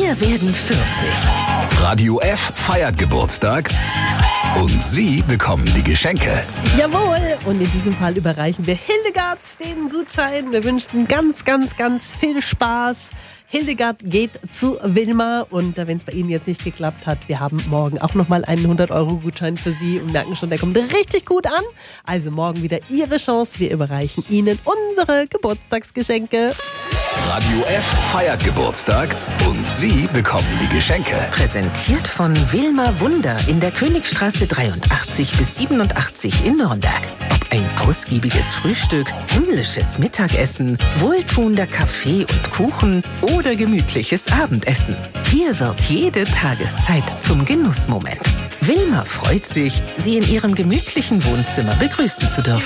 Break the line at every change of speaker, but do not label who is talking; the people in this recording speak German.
Wir werden 40.
Radio F feiert Geburtstag und Sie bekommen die Geschenke.
Jawohl! Und in diesem Fall überreichen wir Hildegard den Gutschein. Wir wünschen ganz, ganz, ganz viel Spaß. Hildegard geht zu Wilma und wenn es bei Ihnen jetzt nicht geklappt hat, wir haben morgen auch nochmal einen 100-Euro-Gutschein für Sie und merken schon, der kommt richtig gut an. Also morgen wieder Ihre Chance. Wir überreichen Ihnen unsere Geburtstagsgeschenke.
Radio F feiert Geburtstag und Sie bekommen die Geschenke.
Präsentiert von Wilma Wunder in der Königstraße 83 bis 87 in Nürnberg. Ob ein ausgiebiges Frühstück, himmlisches Mittagessen, wohltuender Kaffee und Kuchen oder gemütliches Abendessen. Hier wird jede Tageszeit zum Genussmoment. Wilma freut sich, Sie in ihrem gemütlichen Wohnzimmer begrüßen zu dürfen.